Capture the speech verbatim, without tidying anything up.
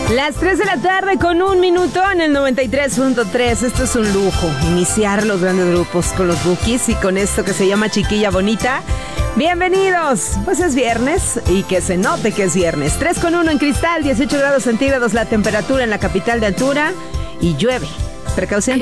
Las tres de la tarde con un minuto en el noventa y tres punto tres. Esto es un lujo, iniciar los grandes grupos con los Bukis y con esto que se llama Chiquilla Bonita. Bienvenidos, pues es viernes y que se note que es viernes. tres con uno en Cristal, dieciocho grados centígrados la temperatura en la capital de altura y llueve. Precaución.